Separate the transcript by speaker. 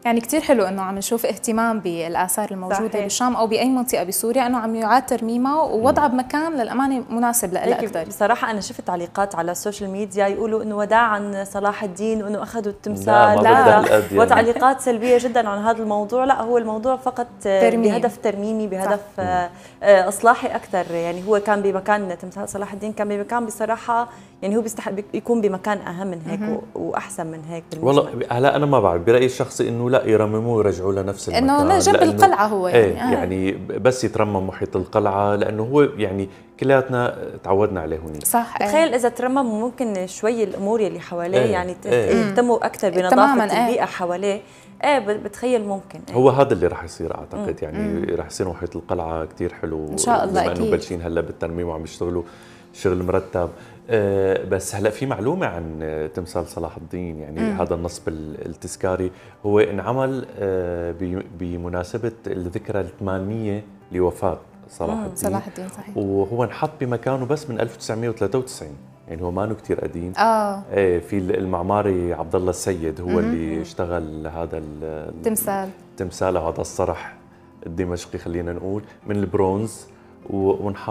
Speaker 1: يعني كتير حلو انه عم نشوف اهتمام بالاثار الموجوده صحيح. بالشام او باي منطقه بسوريا، انه عم يعاد ترميمها ووضعها بمكان للامانه مناسب لها اكثر.
Speaker 2: بصراحه انا شفت تعليقات على السوشيال ميديا يقولوا انه وداعا صلاح الدين وانه اخذوا التمثال،
Speaker 3: لا
Speaker 2: وتعليقات سلبيه جدا عن هذا الموضوع. لا، هو الموضوع فقط بهدف ترميمي، بهدف اصلاحي اكثر. يعني هو كان بمكان، تمثال صلاح الدين كان بمكان بصراحه يعني هو بيستحق يكون بمكان اهم من هيك واحسن من هيك.
Speaker 3: والله هلا انا ما بعرف، برايي الشخصي انه لا، يرمموه ويرجعوه لنفس المكان،
Speaker 1: انه جنب القلعه هو
Speaker 3: يعني بس يترمم محيط القلعه، لانه هو يعني كلياتنا تعودنا عليه هناك.
Speaker 1: صح.
Speaker 2: تخيل اذا ترمم ممكن شوي الامور اللي حواليه يعني يهتموا اكثر بنظافه البيئه حواليه. بتخيل ممكن
Speaker 3: هو هذا اللي راح يصير اعتقد. يعني راح يصير محيط القلعه كثير حلو
Speaker 1: ان شاء الله،
Speaker 3: بما انه بلشين هلا بالترميم وعم يشتغلوا شغل مرتب. بس هلا في معلومه عن تمثال صلاح الدين. يعني هذا النصب التذكاري هو انعمل بمناسبه الذكرى الثمانينيه لوفاه صلاح
Speaker 1: الدين صحيح.
Speaker 3: وهو انحط بمكانه بس من 1993، يعني هو ما كثير قديم. في المعماري عبد الله السيد هو اللي اشتغل هذا التمثال او هذا الصرح الدمشقي خلينا نقول من البرونز، وانحط